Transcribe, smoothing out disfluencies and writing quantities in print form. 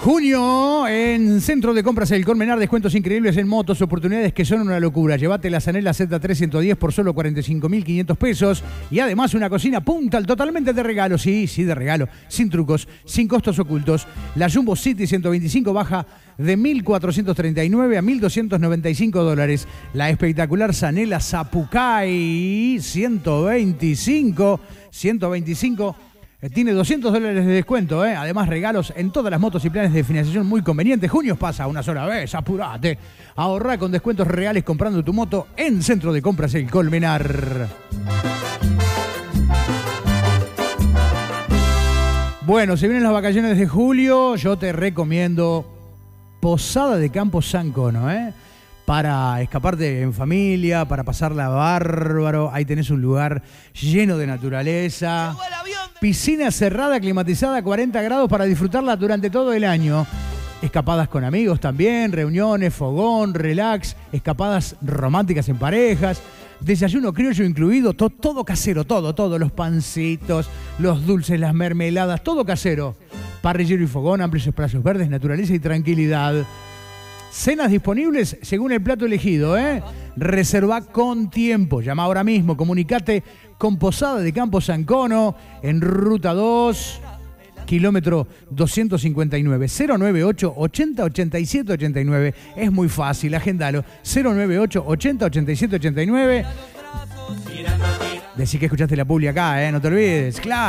Junio en Centro de Compras El Colmenar, descuentos increíbles en motos, oportunidades que son una locura. Llévate la Zanella Z3 110 por solo 45.500 pesos y además una cocina Puntal totalmente de regalo, sí, de regalo, sin trucos, sin costos ocultos. La Jumbo City 125 baja de 1.439 a 1.295 dólares. La espectacular Zanella Zapucay 125 tiene $200 de descuento, ¿eh? Además, regalos en todas las motos y planes de financiación muy convenientes. Junio pasa una sola vez, apurate. Ahorrá con descuentos reales comprando tu moto en Centro de Compras El Colmenar. Bueno, se vienen las vacaciones de julio. Yo te recomiendo Posada de Campo San Cono, ¿eh? Para escaparte en familia, para pasarla bárbaro. Ahí tenés un lugar lleno de naturaleza. Piscina cerrada, climatizada a 40 grados para disfrutarla durante todo el año. Escapadas con amigos también, reuniones, fogón, relax, escapadas románticas en parejas, desayuno criollo incluido, todo casero, todo, los pancitos, los dulces, las mermeladas, todo casero. Parrillero y fogón, amplios espacios verdes, naturaleza y tranquilidad. Cenas disponibles según el plato elegido, ¿eh? Reserva con tiempo. Llama ahora mismo, comunicate con Posada de Campo San Cono en Ruta 2, kilómetro 259, 098 80 87 89. Es muy fácil, agéndalo. 098 80 87 89. Decí que escuchaste la publi acá, ¿eh? No te olvides, claro.